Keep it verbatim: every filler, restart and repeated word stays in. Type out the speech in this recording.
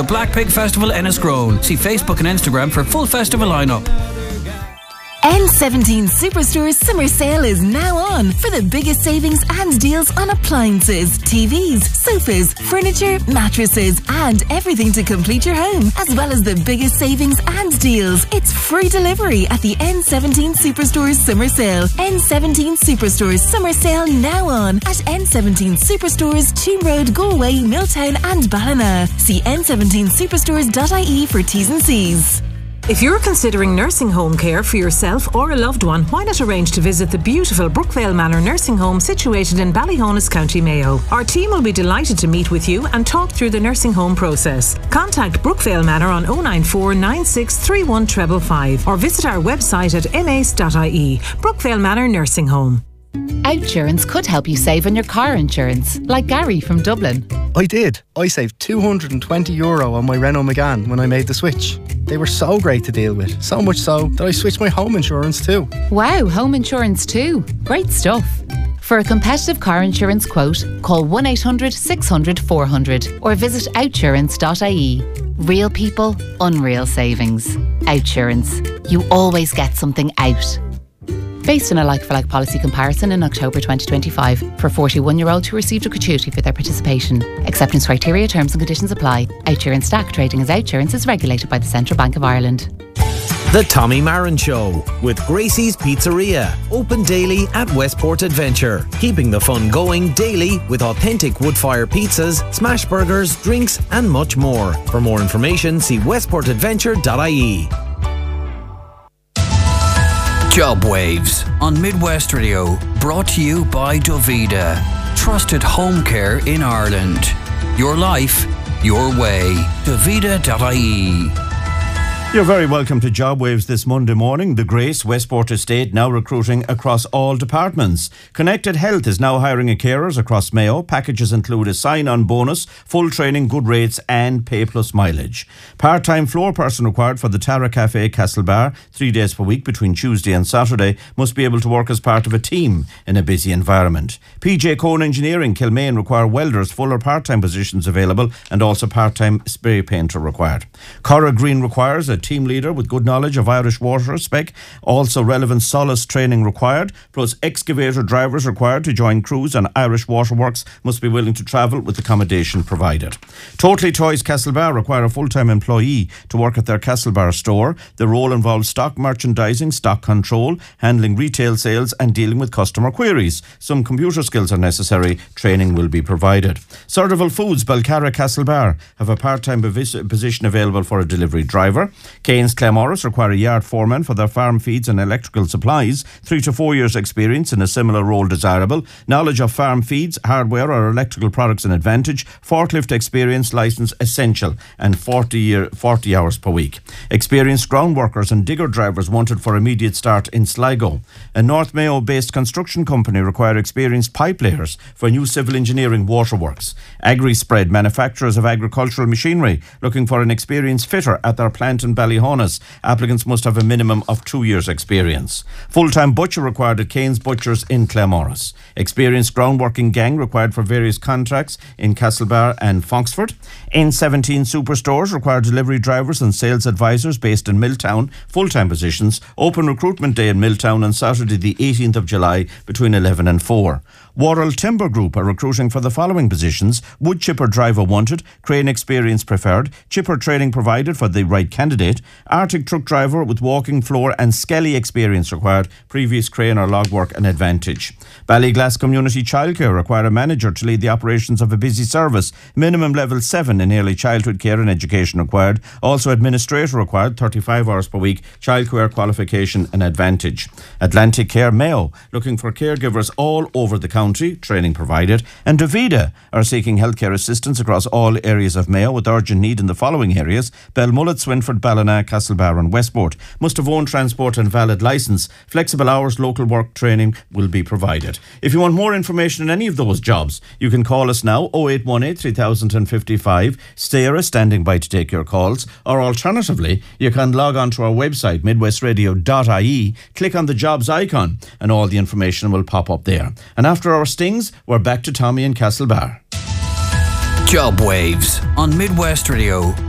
the Black Pig Festival Enniscrone. See Facebook and Instagram for full festival lineup. N seventeen Superstore's summer sale is now on for the biggest savings and deals on appliances, T Vs, sofas, furniture, mattresses and everything to complete your home, as well as the biggest savings and deals. It's free delivery at the N seventeen Superstore's summer sale. N seventeen Superstore's summer sale now on at N seventeen Superstores, Cheam Road, Galway, Milltown and Ballina. See n seventeen superstores dot I E for T's and C's. If you're considering nursing home care for yourself or a loved one, why not arrange to visit the beautiful Brookvale Manor Nursing Home situated in Ballyhonus, County Mayo. Our team will be delighted to meet with you and talk through the nursing home process. Contact Brookvale Manor on oh nine four nine six three one five five or visit our website at m a c e dot I E. Brookvale Manor Nursing Home. Outsurance could help you save on your car insurance, like Gary from Dublin. I did. I saved two hundred twenty euro on my Renault Megane when I made the switch. They were so great to deal with, so much so that I switched my home insurance too. Wow, home insurance too. Great stuff. For a competitive car insurance quote, call one eight hundred six hundred four hundred or visit outsurance dot I E. Real people, unreal savings. Outsurance. You always get something out. Based on a like-for-like policy comparison in October twenty twenty-five for forty-one-year-olds who received a gratuity for their participation. Acceptance criteria, terms and conditions apply. Outsurance S T A C trading as Outsurance is regulated by the Central Bank of Ireland. The Tommy Marin Show with Gracie's Pizzeria. Open daily at Westport Adventure. Keeping the fun going daily with authentic wood-fire pizzas, smash burgers, drinks and much more. For more information, see westport adventure dot I E. Job Waves on Midwest Radio, brought to you by Dovida. Trusted home care in Ireland. Your life, your way. Dovida dot I E. You're very welcome to Job Waves this Monday morning. The Grace Westport Estate now recruiting across all departments. Connected Health is now hiring a carers across Mayo. Packages include a sign-on bonus, full training, good rates and pay plus mileage. Part-time floor person required for the Tara Cafe Castlebar, three days per week between Tuesday and Saturday, must be able to work as part of a team in a busy environment. P J Cone Engineering, Kilmaine require welders, full or part-time positions available and also part-time spray painter required. Corra Green requires a team leader with good knowledge of Irish water spec, also relevant solace training required, plus excavator drivers required to join crews on Irish waterworks must be willing to travel with accommodation provided. Totally Toys Castlebar require a full-time employee to work at their Castlebar store. The role involves stock merchandising, stock control, handling retail sales and dealing with customer queries. Some computer skills are necessary. Training will be provided. Survival Foods Belcarra Castlebar have a part-time position available for a delivery driver. Keynes Claremorris require a yard foreman for their farm feeds and electrical supplies. Three to four years experience in a similar role desirable. Knowledge of farm feeds, hardware or electrical products an advantage. Forklift experience licence essential and forty, year, forty hours per week. Experienced ground workers and digger drivers wanted for immediate start in Sligo. A North Mayo based construction company require experienced pipe layers for new civil engineering waterworks. Agri-Spread manufacturers of agricultural machinery looking for an experienced fitter at their plant in Ballyhonus. Applicants must have a minimum of two years experience. Full-time butcher required at Keynes Butchers in Claremorris. Experienced groundworking gang required for various contracts in Castlebar and Foxford. N seventeen Superstores require delivery drivers and sales advisors based in Milltown. Full-time positions. Open recruitment day in Milltown on Saturday the eighteenth of July between eleven and four. Worrell Timber Group are recruiting for the following positions: wood chipper driver wanted, crane experience preferred, chipper training provided for the right candidate, Arctic truck driver with walking floor and skelly experience required, previous crane or log work an advantage. Ballyglass Community Childcare require a manager to lead the operations of a busy service, minimum level seven in early childhood care and education required, also administrator required, thirty-five hours per week, childcare qualification an advantage. Atlantic Care Mayo looking for caregivers all over the country. County, training provided, and Dovida are seeking healthcare assistance across all areas of Mayo with urgent need in the following areas: Belmullet, Swinford, Ballina, Castlebar and Westport. Must have owned transport and valid licence. Flexible hours, local work training will be provided. If you want more information on any of those jobs, you can call us now oh eight one eight, three thousand fifty-five. Stayra standing by to take your calls, or alternatively you can log on to our website midwest radio dot I E, click on the jobs icon and all the information will pop up there. And after our stings, we're back to Tommy in Castlebar. Job Waves on Midwest Radio.